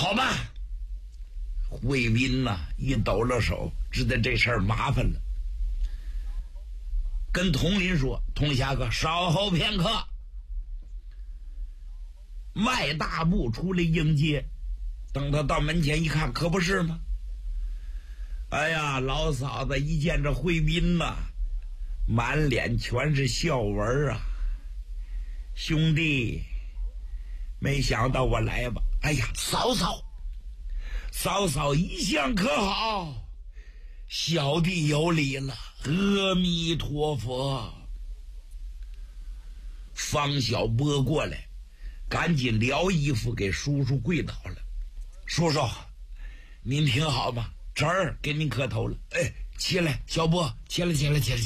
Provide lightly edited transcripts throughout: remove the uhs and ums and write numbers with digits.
好吧。惠斌呐，一抖了手，知道这事儿麻烦了，跟佟林说：“佟侠哥，稍后片刻。”迈大步出来迎接，等他到门前一看，可不是吗？哎呀，老嫂子一见这惠斌呐，满脸全是笑纹啊！兄弟，没想到我来吧？哎呀，嫂嫂一向可好？小弟有礼了，阿弥陀佛。方小波过来，赶紧撩衣服给叔叔跪倒了。叔叔，您挺好吗？侄儿给您磕头了。哎，起来，小波，起来。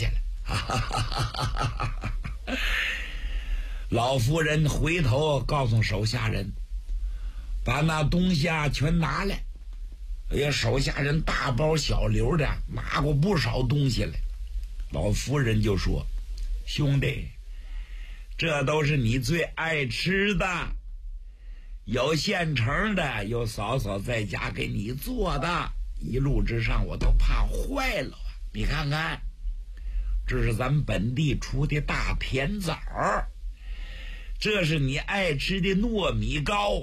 老夫人回头告诉手下人，把那东西全拿来。哎呀，手下人大包小流的拿过不少东西来。老夫人就说：“兄弟，这都是你最爱吃的，有现成的，有嫂嫂在家给你做的，一路之上我都怕坏了。你看看，这是咱们本地出的大甜枣，这是你爱吃的糯米糕。”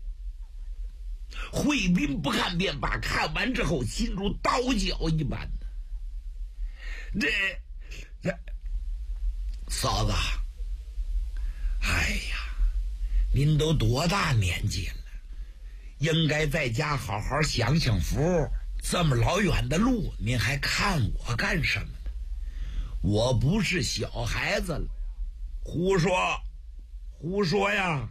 惠斌不看便罢，看完之后心如刀绞一般的。这嫂子，哎呀，您都多大年纪了，应该在家好好享享福，这么老远的路您还看我干什么呢？我不是小孩子了。胡说呀！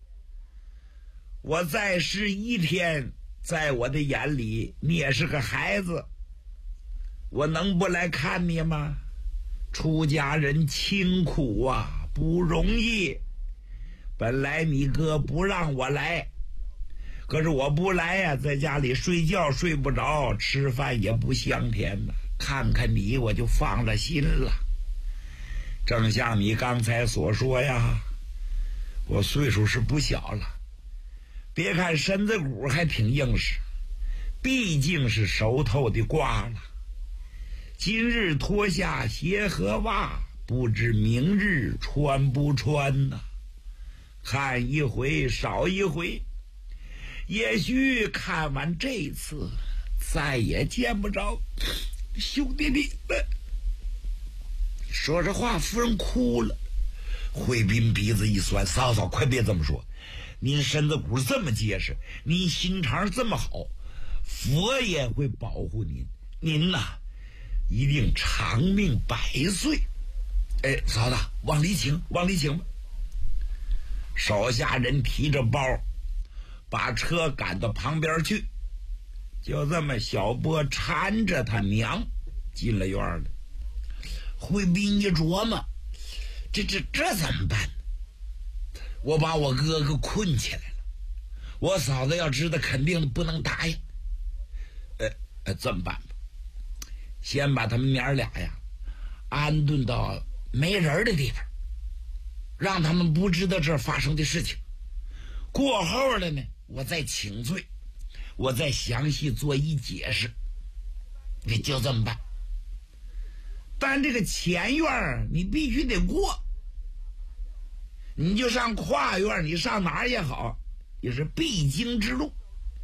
我在世一天，在我的眼里你也是个孩子，我能不来看你吗？出家人清苦啊，不容易。本来你哥不让我来，可是我不来呀，在家里睡觉睡不着，吃饭也不香甜呐。看看你，我就放了心了。正像你刚才所说呀，我岁数是不小了，别看身子骨还挺硬实，毕竟是熟透的瓜了。今日脱下鞋和袜，不知明日穿不穿呢？看一回少一回，也许看完这次再也见不着兄弟你们。说着话，夫人哭了。惠斌鼻子一酸：“嫂嫂，快别这么说，您身子骨这么结实，您心肠这么好，佛也会保护您，您呐一定长命100岁。哎，嫂子，往里请吧。”手下人提着包把车赶到旁边去，就这么小波搀着他娘进了院了。惠斌一琢磨，这怎么办？我把我哥哥困起来了，我嫂子要知道肯定不能答应。这么办吧，先把他们娘俩呀安顿到没人的地方，让他们不知道这儿发生的事情。过后了呢，我再请罪，我再详细做一解释。你就这么办。但这个前院你必须得过，你就上跨院，你上哪儿也好，也是必经之路。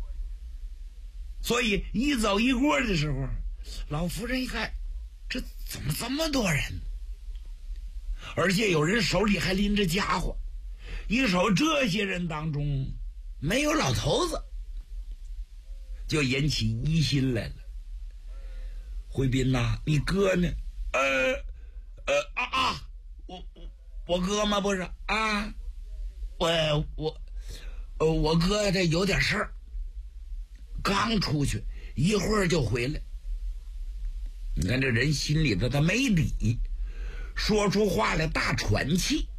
所以一走一过的时候，老夫人一看，这怎么这么多人？而且有人手里还拎着家伙，一瞅这些人当中没有老头子，就引起疑心来了。惠斌呐，你哥呢？我哥吗？不是啊，我哥这有点事儿，刚出去一会儿就回来。你看这人心里头他没底，说出话来大喘气。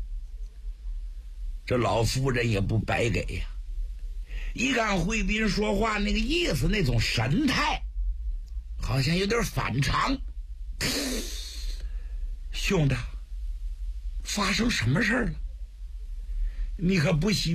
这老夫人也不白给呀，一看惠斌说话那个意思，那种神态好像有点反常。兄弟，发生什么事儿了？你可不喜